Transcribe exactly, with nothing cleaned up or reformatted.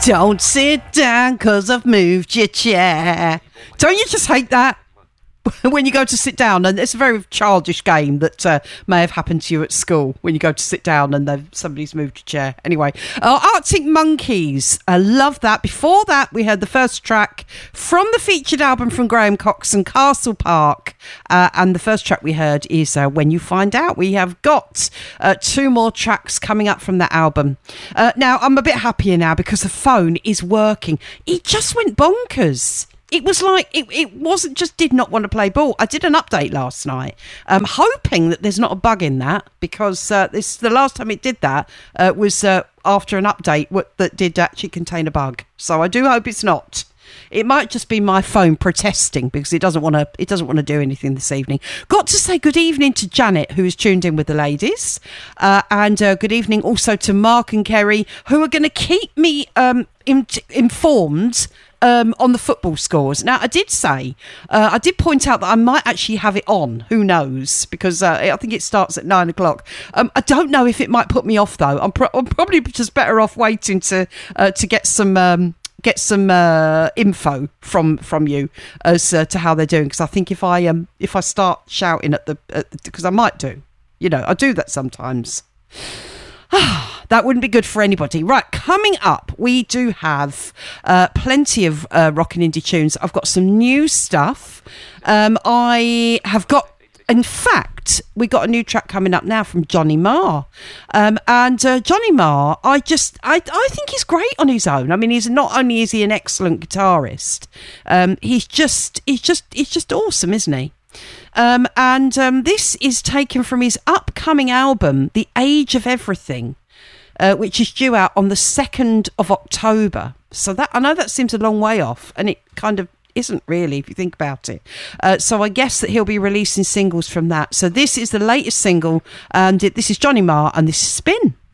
Don't sit down 'cause I've moved your chair. Don't you just hate that? When you go to sit down, and it's a very childish game that uh, may have happened to you at school when you go to sit down and somebody's moved a chair. Anyway, uh, Arctic Monkeys, I love that. Before that, we heard the first track from the featured album from Graham Coxon, Castle Park, uh, and the first track we heard is uh, When You Find Out. We have got uh, two more tracks coming up from that album. Uh, now, I'm a bit happier now because the phone is working. It just went bonkers. It was like, it, it wasn't just did not want to play ball. I did an update last night, um, hoping that there's not a bug in that, because uh, this the last time it did that uh, was uh, after an update w- that did actually contain a bug. So I do hope it's not. It might just be my phone protesting because it doesn't want to. It doesn't want to do anything this evening. Got to say good evening to Janet, who is tuned in with the ladies, uh, and uh, good evening also to Mark and Kerry, who are going to keep me um, in- informed. Um, on the football scores. Now, I did say, uh, I did point out that I might actually have it on. Who knows? Because uh, I think it starts at nine o'clock. Um, I don't know if it might put me off, though. I'm, pro- I'm probably just better off waiting to uh, to get some um, get some uh, info from from you as uh, to how they're doing. Because I think if I um if I start shouting at the because I might do, you know, I do that sometimes. That wouldn't be good for anybody. Right, coming up, we do have uh, plenty of uh, rock and indie tunes. I've got some new stuff. Um, I have got, in fact, we got a new track coming up now from Johnny Marr. Um, and uh, Johnny Marr, I just, I, I think he's great on his own. I mean, he's not only is he an excellent guitarist, um, he's just, he's just, he's just awesome, isn't he? Um, and um, this is taken from his upcoming album, The Age of Everything, uh, which is due out on the second of October. So that I know that seems a long way off, and it kind of isn't really if you think about it. Uh, so I guess that he'll be releasing singles from that. So this is the latest single, and it, this is Johnny Marr, and this is Spin.